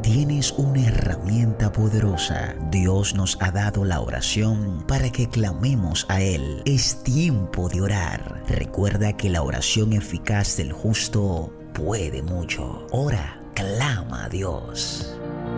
Tienes una herramienta poderosa. Dios nos ha dado la oración para que clamemos a Él. Es tiempo de orar. Recuerda que la oración eficaz del justo puede mucho. Ora, clama a Dios.